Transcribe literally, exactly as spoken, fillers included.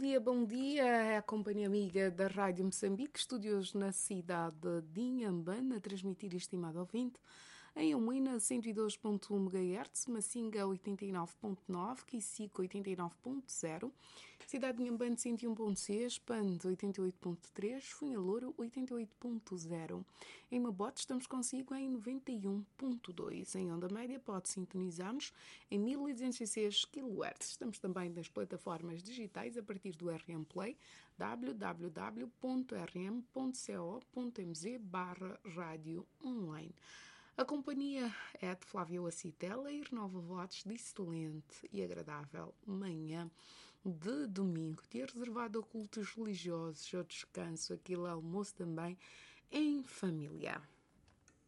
dia, bom dia. É a companhia amiga da Rádio Moçambique, estúdios na cidade de Inhambane, a transmitir, estimado ouvinte, em Omoina cento e dois ponto um megahertz, Massinga oitenta e nove ponto nove, Quicico oitenta e nove ponto zero, Cidade de Inhambane cento e um ponto seis, Pando oitenta e oito ponto três, Funhalouro oitenta e oito ponto zero. Em Mabote estamos consigo em noventa e um ponto dois. Em onda média pode sintonizar-nos em mil duzentos e seis quilohertz. Estamos também nas plataformas digitais a partir do R M Play, w w w ponto r m ponto co ponto m z barra rádio online. A companhia é de Flávio Acitela e renova votos de excelente e agradável manhã de domingo, dia reservado a cultos religiosos, ao descanso, aquele almoço também em família.